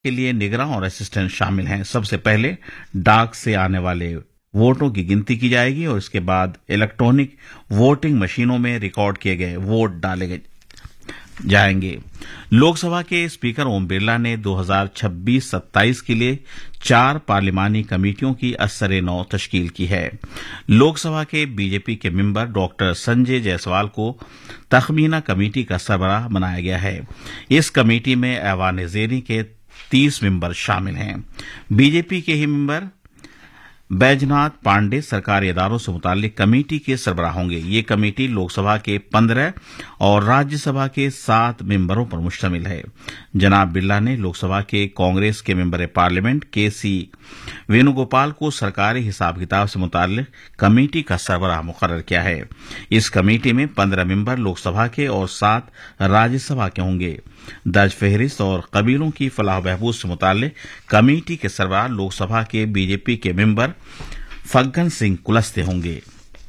کے لیے نگراں اور اسسٹنٹ شامل ہیں۔ سب سے پہلے ڈاک سے آنے والے ووٹوں کی گنتی کی جائے گی اور اس کے بعد الیکٹرانک ووٹنگ مشینوں میں ریکارڈ کیے گئے ووٹ ڈالے جائیں گے۔ لوک سبھا کے اسپیکر اوم برلا نے 2026-27 کے لیے 4 پارلیمانی کمیٹیوں کی ازسر نو تشکیل کی ہے۔ لوک سبھا کے بی جے پی کے ممبر ڈاکٹر سنجے جائسوال کو تخمینہ کمیٹی کا سربراہ بنایا گیا ہے۔ اس کمیٹی میں ایوان زیریں کے 30 ممبر شامل ہیں۔ بی جے پی کے ہی ممبر بیجناتھ پانڈے سرکاری اداروں سے متعلق کمیٹی کے سربراہ ہوں گے۔ یہ کمیٹی لوک سبھا کے 15 اور راجیہ سبھا کے 7 ممبروں پر مشتمل ہے۔ جناب برلا نے لوک سبھا کے کانگریس کے ممبر پارلیمنٹ کے سی وینو گوپال کو سرکاری حساب کتاب سے متعلق کمیٹی کا سربراہ مقرر کیا ہے۔ اس کمیٹی میں 15 ممبر لوک سبھا کے اور 7 راجیہ سبھا کے ہوں گے۔ درج فہرست اور قبیلوں کی فلاح و بہبود سے متعلق کمیٹی کے سربراہ لوک سبھا کے بی جے پی کے ممبر فگن سنگھ کلستے ہوں گے۔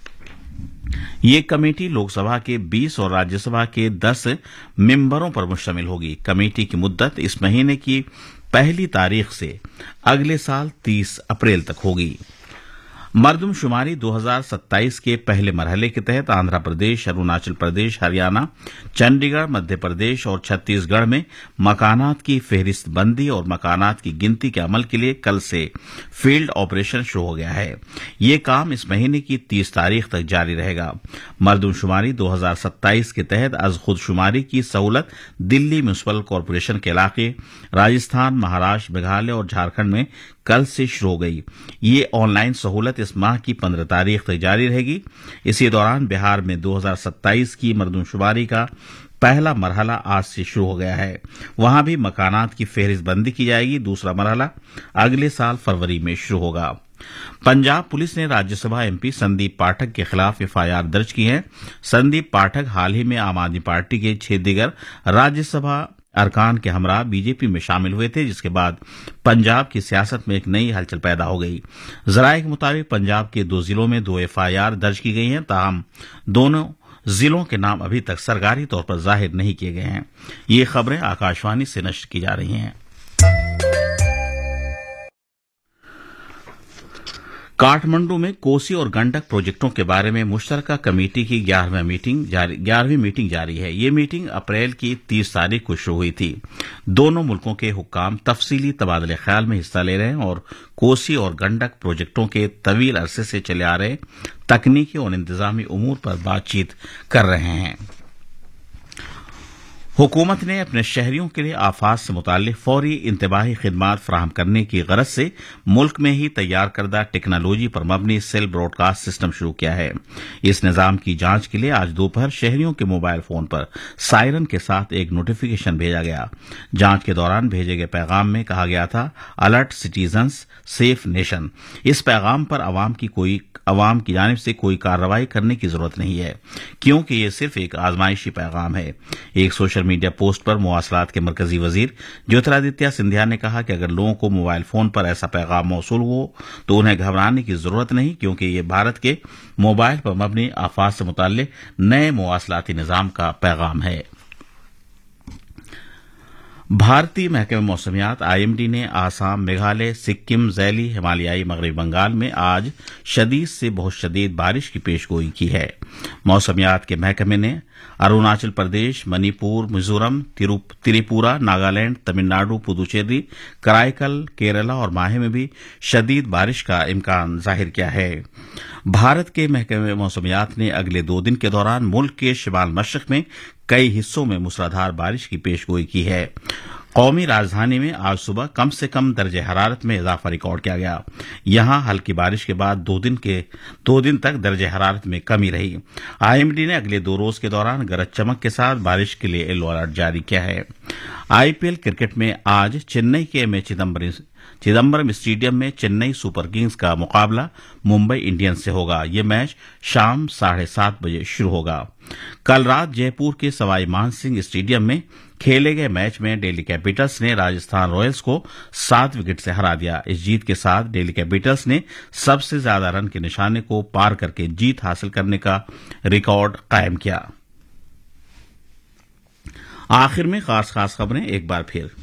یہ کمیٹی لوک سبھا کے 20 اور راجیہ سبھا کے 10 ممبروں پر مشتمل ہوگی۔ کمیٹی کی مدت اس مہینے کی پہلی تاریخ سے اگلے سال 30 اپریل تک ہوگی۔ مردم شماری 2027 کے پہلے مرحلے کے تحت آندھرا پردیش، اروناچل پردیش، ہریانہ، چنڈی گڑھ، مدھیہ پردیش اور چھتیس گڑھ میں مکانات کی فہرست بندی اور مکانات کی گنتی کے عمل کے لیے کل سے فیلڈ آپریشن شروع ہو گیا ہے۔ یہ کام اس مہینے کی 30 تاریخ تک جاری رہے گا۔ مردم شماری 2027 کے تحت از خود شماری کی سہولت دلی میونسپل کارپوریشن کے علاقے، راجستھان، مہاراشٹر، میگھالیہ اور جھارکھنڈ میں کل سے شروع ہو گئی۔ یہ آن لائن سہولت اس ماہ کی 15 تاریخ تک جاری رہے گی۔ اسی دوران بہار میں 2027 کی مردم شماری کا پہلا مرحلہ آج سے شروع ہو گیا ہے۔ وہاں بھی مکانات کی فہرست بندی کی جائے گی۔ دوسرا مرحلہ اگلے سال فروری میں شروع ہوگا۔ پنجاب پولیس نے راجیہ سبھا ایم پی سندیپ پاٹھک کے خلاف ایف آئی آر درج کی ہے۔ سندیپ پاٹھک حال ہی میں عام آدمی پارٹی کے 6 دیگر راجیہ سبھا ارکان کے ہمراہ بی جے پی میں شامل ہوئے تھے، جس کے بعد پنجاب کی سیاست میں ایک نئی ہلچل پیدا ہو گئی۔ ذرائع کے مطابق پنجاب کے 2 ضلعوں میں 2 ایف آئی آر درج کی گئی ہیں، تاہم دونوں ضلعوں کے نام ابھی تک سرکاری طور پر ظاہر نہیں کیے گئے ہیں۔ یہ خبریں آکاشوانی سے نشر کی جا رہی ہیں۔ کاٹھمنڈو میں کوسی اور گنڈک پروجیکٹوں کے بارے میں مشترکہ کمیٹی کی 11ویں میٹنگ جاری ہے۔ یہ میٹنگ اپریل کی 30 تاریخ کو شروع ہوئی تھی۔ دونوں ملکوں کے حکام تفصیلی تبادلہ خیال میں حصہ لے رہے ہیں اور کوسی اور گنڈک پروجیکٹوں کے طویل عرصے سے چلے آ رہے تکنیکی اور انتظامی امور پر بات چیت کر رہے ہیں۔ حکومت نے اپنے شہریوں کے لیے آفات سے متعلق فوری انتباہی خدمات فراہم کرنے کی غرض سے ملک میں ہی تیار کردہ ٹیکنالوجی پر مبنی سیل براڈ کاسٹ سسٹم شروع کیا ہے۔ اس نظام کی جانچ کے لیے آج دوپہر شہریوں کے موبائل فون پر سائرن کے ساتھ ایک نوٹیفیکیشن بھیجا گیا۔ جانچ کے دوران بھیجے گئے پیغام میں کہا گیا تھا، الرٹ سٹیزنز سیف نیشن۔ اس پیغام پر عوام کی جانب سے کوئی کارروائی کرنے کی ضرورت نہیں ہے، کیونکہ یہ صرف ایک آزمائشی پیغام ہے۔ ایک سوشل میڈیا پوسٹ پر مواصلات کے مرکزی وزیر جیوترادتیہ سندھیا نے کہا کہ اگر لوگوں کو موبائل فون پر ایسا پیغام موصول ہو تو انہیں گھبرانے کی ضرورت نہیں، کیونکہ یہ بھارت کے موبائل پر مبنی آفات سے متعلق نئے مواصلاتی نظام کا پیغام ہے۔ بھارتی محکمہ موسمیات آئی ایم ڈی نے آسام، میگھالیہ، سکم، ذیلی، ہمالیائی مغربی بنگال میں آج شدید سے بہت شدید بارش کی پیشگوئی کی ہے۔ موسمیات کے محکمے نے اروناچل پردیش، منی پور، میزورم، تریپورہ، ناگالینڈ، تمل ناڈو، پدوچیری، کرائیکل، کیرلا اور ماہے میں بھی شدید بارش کا امکان ظاہر کیا ہے۔ بھارت کے محکمہ موسمیات نے اگلے 2 دن کے دوران ملک کے شمال مشرق میں کئی حصوں میں موسلادھار بارش کی پیشگوئی کی ہے۔ قومی راجدھانی میں آج صبح کم سے کم درجہ حرارت میں اضافہ ریکارڈ کیا گیا۔ یہاں ہلکی بارش کے بعد 2 دن تک درجہ حرارت میں کمی رہی۔ آئی ایم ڈی نے اگلے 2 روز کے دوران گرج چمک کے ساتھ بارش کے لیے یلو الرٹ جاری کیا ہے۔ آئی پی ایل کرکٹ میں آج چنئی کے ایم اے چدمبرم اسٹیڈیم میں چنئی سپر کنگز کا مقابلہ ممبئی انڈینز سے ہوگا۔ یہ میچ شام 7:30 بجے شروع ہوگا۔ کل رات جے پور کے سوائی مان سنگھ اسٹیڈیم میں کھیلے گئے میچ میں ڈیلی کیپٹلز نے راجستھان رائلز کو 7 وکٹ سے ہرا دیا۔ اس جیت کے ساتھ ڈیلی کیپٹلز نے سب سے زیادہ رن کے نشانے کو پار کر کے جیت حاصل کرنے کا ریکارڈ قائم کیا۔ آخر میں خاص خبریں ایک بار پھر۔